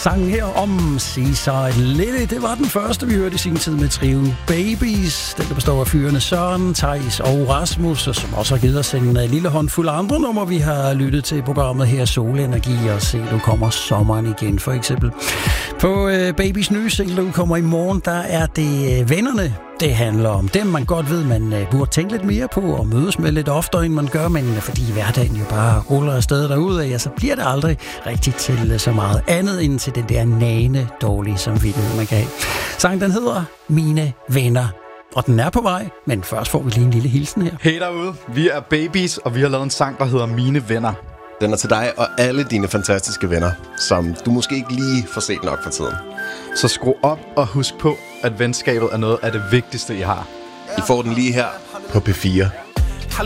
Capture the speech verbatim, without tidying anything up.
Sangen her om Seaside Lily, det var den første, vi hørte i sin tid med trioen Babies. Den, der består af fyrene Søren, Theis og Rasmus, og som også har givet os en lille håndfuld andre numre, vi har lyttet til programmet her, Solenergi og Se, nu kommer sommeren igen, for eksempel. På øh, Babies nye single, der kommer i morgen, der er det øh, vennerne. Det handler om dem, man godt ved, man øh, burde tænke lidt mere på og mødes med lidt oftere, end man gør, men fordi hverdagen jo bare ruller afsted derudad, ja, så bliver det aldrig rigtigt til øh, så meget andet end til den der nane dårlige samvittighed, man kan have. Sangen, den hedder Mine Venner. Og den er på vej, men først får vi lige en lille hilsen her. Hej derude, vi er Babies, og vi har lavet en sang, der hedder Mine Venner. Den er til dig og alle dine fantastiske venner, som du måske ikke lige får set nok for tiden. Så skru op og husk på, at venskabet er noget af det vigtigste, I har. I får den lige her på P fire.